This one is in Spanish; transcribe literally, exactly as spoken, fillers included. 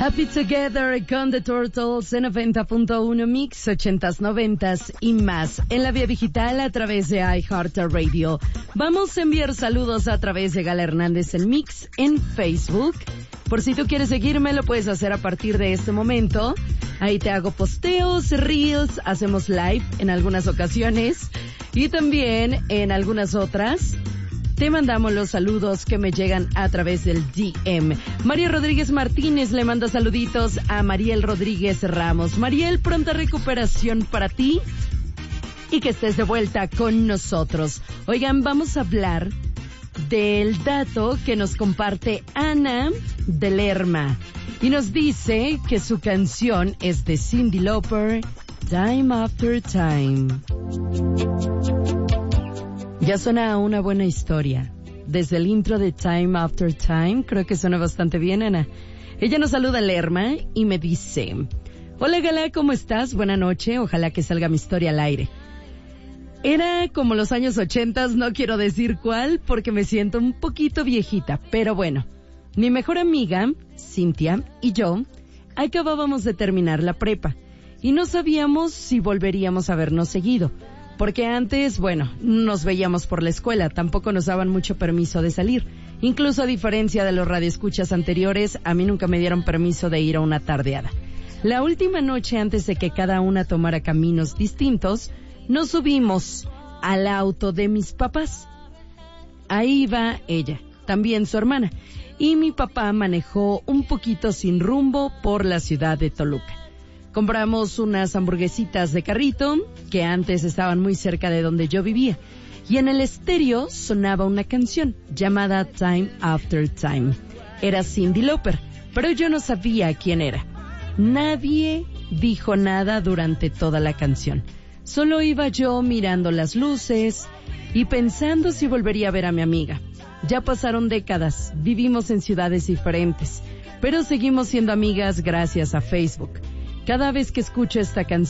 Happy Together con The Turtles en noventa punto uno Mix, ochentas, noventas y más. En la vía digital a través de iHeartRadio. Vamos a enviar saludos a través de Gala Hernández en Mix en Facebook. Por si tú quieres seguirme, lo puedes hacer a partir de este momento. Ahí te hago posteos, reels, hacemos live en algunas ocasiones y también en algunas otras. Te mandamos los saludos que me llegan a través del D M. María Rodríguez Martínez le manda saluditos a Mariel Rodríguez Ramos. Mariel, pronta recuperación para ti y que estés de vuelta con nosotros. Oigan, vamos a hablar del dato que nos comparte Ana de Lerma y nos dice que su canción es de Cyndi Lauper, Time After Time. Ya suena una buena historia. Desde el intro de Time After Time, creo que suena bastante bien, Ana. Ella nos saluda a Lerma y me dice: hola Gala, ¿cómo estás? Buena noche, ojalá que salga mi historia al aire. Era como los años ochentas, no quiero decir cuál, porque me siento un poquito viejita, pero bueno. Mi mejor amiga, Cintia, y yo, acabábamos de terminar la prepa, y no sabíamos si volveríamos a vernos seguido. Porque antes, bueno, nos veíamos por la escuela, tampoco nos daban mucho permiso de salir. Incluso a diferencia de los radioescuchas anteriores, a mí nunca me dieron permiso de ir a una tardeada. La última noche, antes de que cada una tomara caminos distintos, nos subimos al auto de mis papás. Ahí iba ella, también su hermana, y mi papá manejó un poquito sin rumbo por la ciudad de Toluca. Compramos unas hamburguesitas de carrito, que antes estaban muy cerca de donde yo vivía, y en el estéreo sonaba una canción llamada Time After Time. Era Cyndi Lauper, pero yo no sabía quién era. Nadie dijo nada durante toda la canción. Solo iba yo mirando las luces y pensando si volvería a ver a mi amiga. Ya pasaron décadas, vivimos en ciudades diferentes, pero seguimos siendo amigas gracias a Facebook. Cada vez que escucho esta canción,